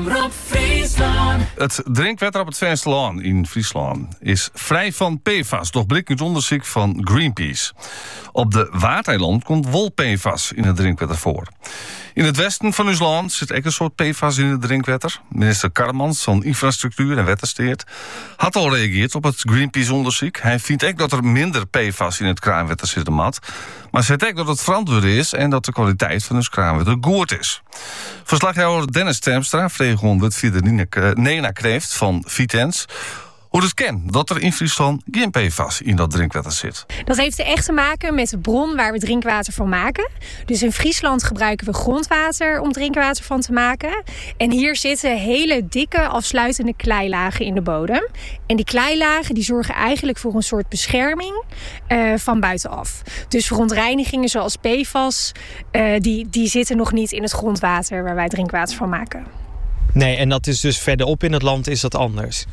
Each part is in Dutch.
Omroep Friesland. Het drinkwater op het Vensterlaan in Friesland is vrij van PFAS, doch blijkt uit onderzoek van Greenpeace. Op de Waardeiland komt wel PFAS in het drinkwater voor. In het westen van ons land zit ook een soort PFAS in het drinkwater. Minister Karremans van Infrastructuur en Waterstaat had al gereageerd op het Greenpeace-onderzoek. Hij vindt ook dat er minder PFAS in het kraanwater zit, maar zegt ook dat het verantwoord is en dat de kwaliteit van ons kraanwater goed is. Verslaggever Dennis Terpstra vreeg wat verder Nena Kreeft van Vitens hoe het kan dat er in Friesland geen PFAS in dat drinkwater zit. Dat heeft echt te maken met de bron waar we drinkwater van maken. Dus in Friesland gebruiken we grondwater om drinkwater van te maken. En hier zitten hele dikke afsluitende kleilagen in de bodem. En die kleilagen die zorgen eigenlijk voor een soort bescherming van buitenaf. Dus verontreinigingen zoals PFAS, die zitten nog niet in het grondwater waar wij drinkwater van maken. Nee, en dat is dus verderop in het land is dat anders?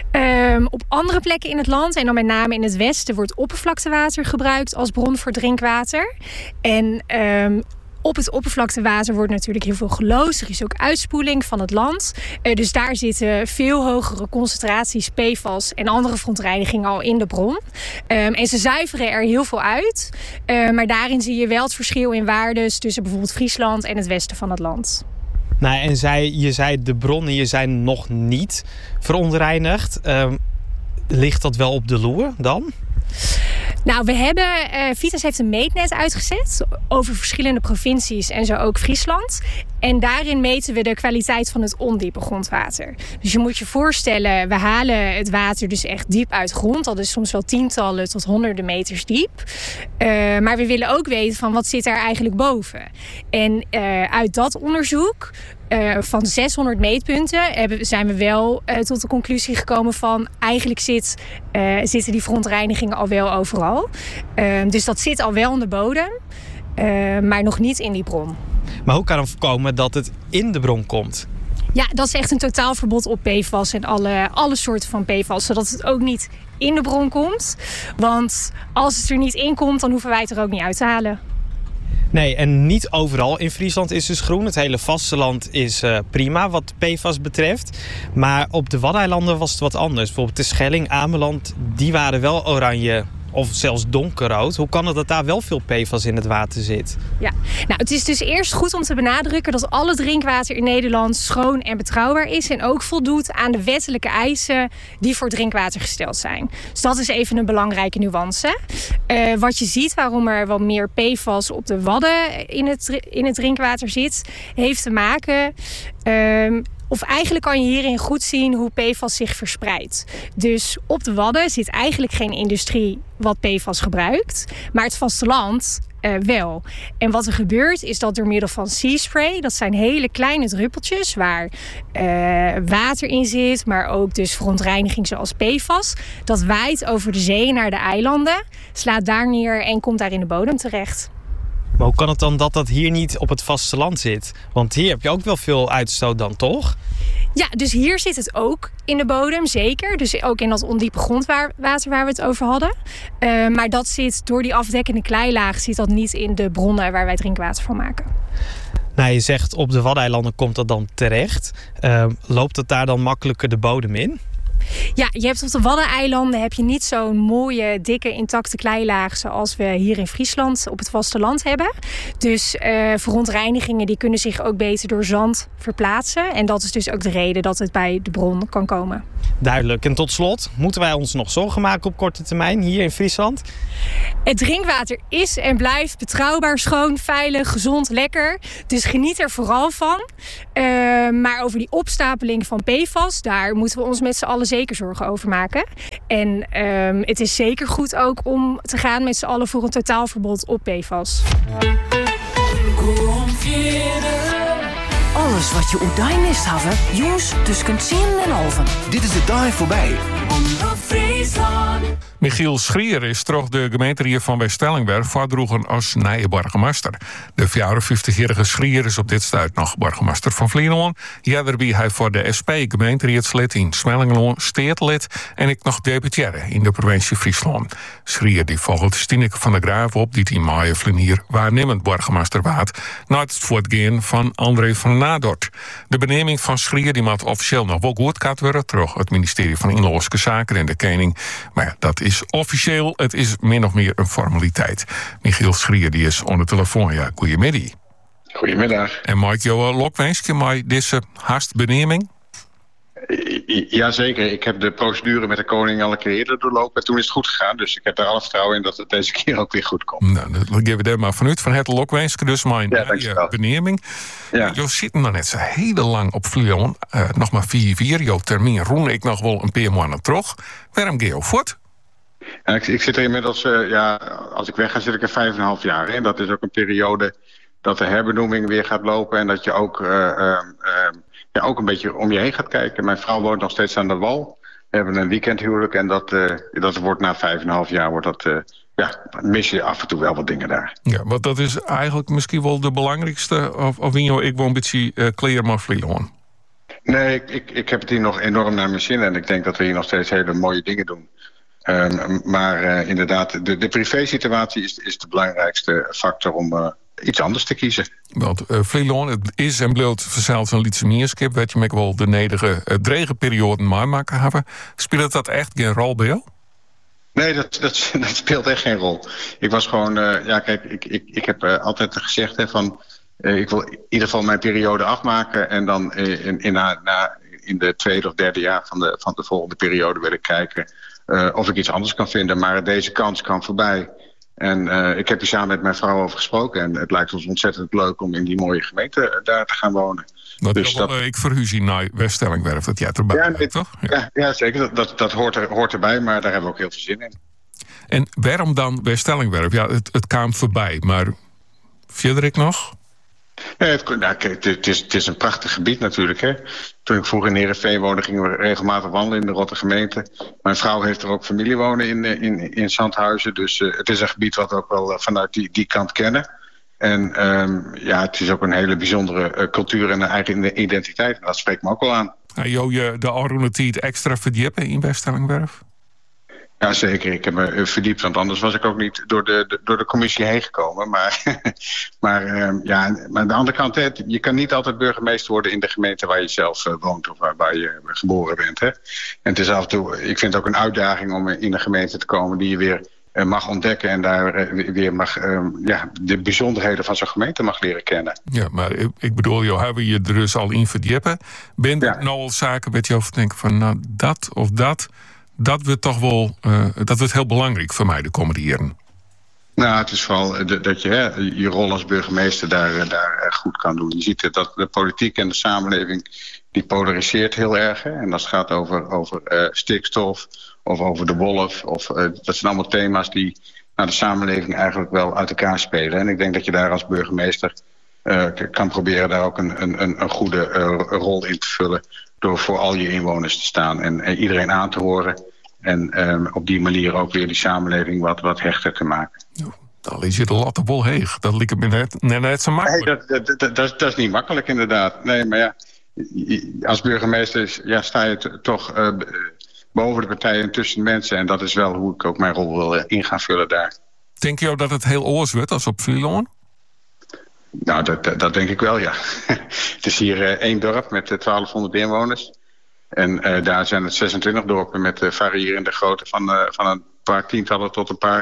Op andere plekken in het land, en dan met name in het westen, wordt oppervlaktewater gebruikt als bron voor drinkwater. En op het oppervlaktewater wordt natuurlijk heel veel geloosd. Er is ook uitspoeling van het land. Dus daar zitten veel hogere concentraties PFAS en andere verontreinigingen al in de bron. En ze zuiveren er heel veel uit. Maar daarin zie je wel het verschil in waardes tussen bijvoorbeeld Friesland en het westen van het land. Nou, en je zei de bronnen zijn nog niet verontreinigd. Ligt dat wel op de loer dan? Nou, we hebben Vitens heeft een meetnet uitgezet over verschillende provincies en zo ook Friesland. En daarin meten we de kwaliteit van het ondiepe grondwater. Dus je moet je voorstellen, we halen het water dus echt diep uit de grond. Dat is soms wel tientallen tot honderden meters diep. Maar we willen ook weten van wat zit daar eigenlijk boven. En uit dat onderzoek van 600 meetpunten zijn we wel tot de conclusie gekomen van eigenlijk zitten die verontreinigingen al wel overal. Dus dat zit al wel in de bodem, maar nog niet in die bron. Maar hoe kan het voorkomen dat het in de bron komt? Ja, dat is echt een totaalverbod op PFAS en alle soorten van PFAS, zodat het ook niet in de bron komt. Want als het er niet in komt, dan hoeven wij het er ook niet uit te halen. Nee, en niet overal in Friesland is dus groen. Het hele vasteland is prima wat PFAS betreft. Maar op de Waddeneilanden was het wat anders. Bijvoorbeeld de Schelling, Ameland, die waren wel oranje of zelfs donkerrood. Hoe kan het dat daar wel veel PFAS in het water zit? Ja, nou, het is dus eerst goed om te benadrukken dat alle drinkwater in Nederland schoon en betrouwbaar is en ook voldoet aan de wettelijke eisen die voor drinkwater gesteld zijn. Dus dat is even een belangrijke nuance. Wat je ziet waarom er wat meer PFAS op de Wadden in het drinkwater zit, heeft te maken of eigenlijk kan je hierin goed zien hoe PFAS zich verspreidt. Dus op de Wadden zit eigenlijk geen industrie wat PFAS gebruikt, maar het vasteland wel. En wat er gebeurt is dat door middel van sea spray, dat zijn hele kleine druppeltjes waar water in zit, maar ook dus verontreiniging zoals PFAS, dat waait over de zee naar de eilanden, slaat daar neer en komt daar in de bodem terecht. Maar hoe kan het dan dat hier niet op het vasteland zit? Want hier heb je ook wel veel uitstoot dan, toch? Ja, dus hier zit het ook in de bodem, zeker. Dus ook in dat ondiepe grondwater waar we het over hadden. Maar dat zit door die afdekkende kleilaag zit dat niet in de bronnen waar wij drinkwater van maken. Nou, je zegt op de Waddeneilanden komt dat dan terecht. Loopt het daar dan makkelijker de bodem in? Ja, je hebt op de Waddeneilanden heb je niet zo'n mooie, dikke, intacte kleilaag zoals we hier in Friesland op het vasteland hebben. Dus verontreinigingen die kunnen zich ook beter door zand verplaatsen. En dat is dus ook de reden dat het bij de bron kan komen. Duidelijk. En tot slot, moeten wij ons nog zorgen maken op korte termijn hier in Friesland? Het drinkwater is en blijft betrouwbaar, schoon, veilig, gezond, lekker. Dus geniet er vooral van. Maar over die opstapeling van PFAS, daar moeten we ons met z'n allen zeker zorgen over maken. En het is zeker goed ook om te gaan met z'n allen voor een totaalverbod op PFAS. Alles wat je uit mist hebben, jongens, tussen 10 en 11. Dit is de dag voorbij. Omroep Friesland. Michiel Schrier is terug de gemeenteraad van West-Stellingberg voordroegen als nieuwe burgemeester. De 54-jarige Schrier is op dit stuit nog burgemeester van Vlieland. Ja, daarbij hij voor de SP gemeenteraadslid in Smellingeloon, steedlid en ik nog deputaire in de provincie Friesland. Schrier die volgt Stineke van der Graaf op, die in Maaien-Vlenier waarnemend burgemeester waard, na het voortgaan van André van Nadorp. kort. De benaming van Schrier die moet officieel nog wel goedkeurd worden terug het ministerie van Inlandse Zaken en de Koning. Maar ja, dat is officieel. Het is min of meer een formaliteit. Michiel Schrier die is aan de telefoon. Ja, goedemiddag. Goedemiddag. En mag ik jou lokwensen met deze haastbenaming? Jazeker, ik heb de procedure met de koning al een keer eerder doorlopen. Toen is het goed gegaan, dus ik heb er alle vertrouwen in dat het deze keer ook weer goed komt. Nou, dan geven we daar maar vanuit van het lokwensen. Dus mijn benaming. Ja. Je zit nog net zo heel lang op Vlion. Nog maar 4 jaar. Jouw termijn roen ik nog wel een paar maanden terug. Waarom ga je voort? En ik zit er inmiddels, als ik weg ga, zit ik er 5,5 jaar. En dat is ook een periode dat de herbenoeming weer gaat lopen en dat je ook een beetje om je heen gaat kijken. Mijn vrouw woont nog steeds aan de Wal. We hebben een weekendhuwelijk en dat wordt na 5,5 jaar mis je af en toe wel wat dingen daar. Ja, want dat is eigenlijk misschien wel de belangrijkste. Of in jou, ik wil een beetje clear maar vliegen. Nee, ik heb het hier nog enorm naar mijn zin en ik denk dat we hier nog steeds hele mooie dingen doen. Maar inderdaad, de privésituatie is de belangrijkste factor om iets anders te kiezen. Want Vlielon, het is en bloot verzeild van Lietsemierskip, weet je me wel de nederige drege perioden maken hebben. Speelt dat echt geen rol bij jou? Nee, dat speelt echt geen rol. Ik was gewoon, kijk, ik heb altijd gezegd van ik wil in ieder geval mijn periode afmaken en dan in de tweede of derde jaar van de volgende periode wil ik kijken of ik iets anders kan vinden. Maar deze kans kan voorbij. En ik heb hier samen met mijn vrouw over gesproken. En het lijkt ons ontzettend leuk om in die mooie gemeente daar te gaan wonen. Dus ik verhuis hier naar West-Stellingwerf, dat jij erbij bent, toch? Ja, zeker. Dat hoort erbij, maar daar hebben we ook heel veel zin in. En waarom dan West-Stellingwerf? Ja, het kwam voorbij, maar Frederik nog? Nee, het is een prachtig gebied natuurlijk. Hè. Toen ik vroeger in Heerenveen woonde, gingen we regelmatig wandelen in de Rotterdamgemeente. Mijn vrouw heeft er ook familie wonen in Zandhuizen. Dus het is een gebied wat we ook wel vanuit die kant kennen. En het is ook een hele bijzondere cultuur en een eigen identiteit. En dat spreekt me ook wel aan. Je de Aronatiet extra verdiepen in West-Stellingwerf? Ja, zeker. Ik heb me verdiept, want anders was ik ook niet door de commissie heen gekomen. Maar aan de andere kant, je kan niet altijd burgemeester worden in de gemeente waar je zelf woont of waar je geboren bent. Hè. En het is af en toe, ik vind het ook een uitdaging om in een gemeente te komen die je weer mag ontdekken en daar weer mag, de bijzonderheden van zo'n gemeente mag leren kennen. Ja, maar ik bedoel, joh, hebben je er dus al in verdiepen? Ben je nou al zaken met je over denken van nou dat of dat? Dat wordt toch wel dat wordt heel belangrijk voor mij de komende jaren. Nou, het is vooral dat je je rol als burgemeester daar goed kan doen. Je ziet dat de politiek en de samenleving die polariseert heel erg. Hè? En als het gaat over stikstof of over de wolf. Dat zijn allemaal thema's die de samenleving eigenlijk wel uit elkaar spelen. En ik denk dat je daar als burgemeester kan proberen daar ook een goede rol in te vullen. Door voor al je inwoners te staan en iedereen aan te horen. En op die manier ook weer die samenleving wat hechter te maken. Dan is je de lat op wel heeg. Dat lijkt me net zo makkelijk. Nee, dat is niet makkelijk inderdaad. Nee, maar ja, als burgemeester sta je toch boven de partijen tussen de mensen. En dat is wel hoe ik ook mijn rol wil in gaan vullen daar. Denk je ook dat het heel oors wordt als op Vlielon? Nou, dat denk ik wel, ja. Het is hier 1 dorp met 1200 inwoners. En daar zijn het 26 dorpen met variërende grootte van een paar tientallen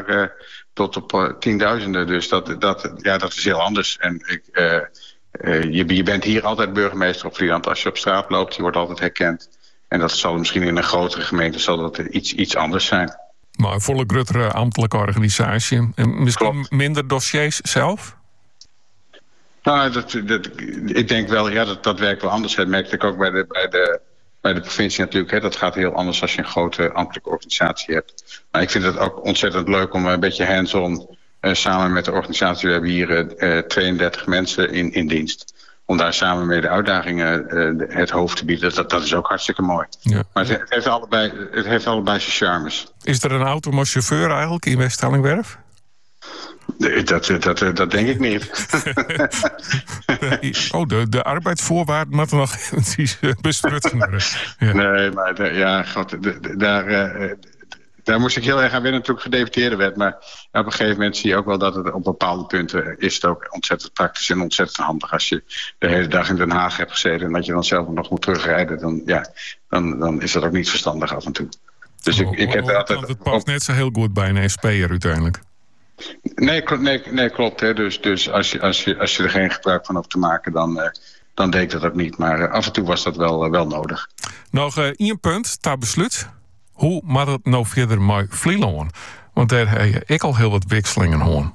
tot op tienduizenden. Dus dat is heel anders. En je bent hier altijd burgemeester op Vlieland. Als je op straat loopt, je wordt altijd herkend. En dat zal misschien in een grotere gemeente zal dat iets anders zijn. Maar een volle gruttere ambtelijke organisatie. En misschien minder dossiers zelf? Nou, ik denk wel, dat werkt wel anders. Dat merkte ik ook bij de provincie natuurlijk. Hè. Dat gaat heel anders als je een grote ambtelijke organisatie hebt. Maar ik vind het ook ontzettend leuk om een beetje hands-on samen met de organisatie. We hebben hier 32 mensen in dienst. Om daar samen mee de uitdagingen het hoofd te bieden. Dat is ook hartstikke mooi. Ja. Maar het heeft allebei zijn charmes. Is er een auto met chauffeur eigenlijk in West-Stellingwerf? Dat denk ik niet. De arbeidsvoorwaarden moeten nog eventjes bestrut worden. Ja. Nee, maar Daar moest ik heel erg aan wennen toen ik gedeputeerde werd. Maar op een gegeven moment zie je ook wel dat het op bepaalde punten is het ook ontzettend praktisch en ontzettend handig. Als je de hele dag in Den Haag hebt gezeten en dat je dan zelf nog moet terugrijden, dan is dat ook niet verstandig af en toe. Dus ik heb altijd. Want het past net zo heel goed bij een SP'er uiteindelijk. Nee, klopt. Hè. Dus als je er geen gebruik van hoeft te maken, dan deed ik dat ook niet. Maar af en toe was dat wel nodig. Nog 1 punt ter besluit. Hoe moet het nou verder met Vlieland? Want daar heb ik al heel wat wisselingen hoor.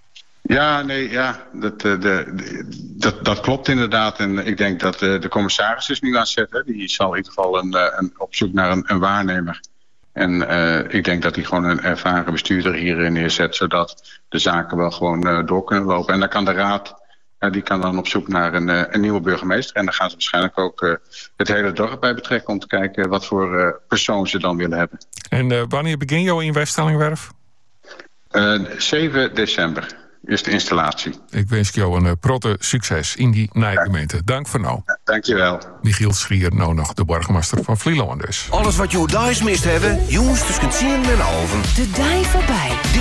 Dat klopt inderdaad. En ik denk dat de commissaris is nu aan het zetten. Die zal in ieder geval op zoek naar een waarnemer. En ik denk dat hij gewoon een ervaren bestuurder hier neerzet, zodat de zaken wel gewoon door kunnen lopen. En dan kan de raad, die kan dan op zoek naar een nieuwe burgemeester. En dan gaan ze waarschijnlijk ook het hele dorp bij betrekken om te kijken wat voor persoon ze dan willen hebben. En wanneer begin jouw in Weststellingwerf? 7 december is de installatie. Ik wens jou een protte succes in die gemeente. Dank voor nou. Dankjewel. Michiel Schrier, nou nog de burgemeester van Vlieland dus. Alles wat je thuis mist hebben, jongens tussen 10 en 11. De dij voorbij.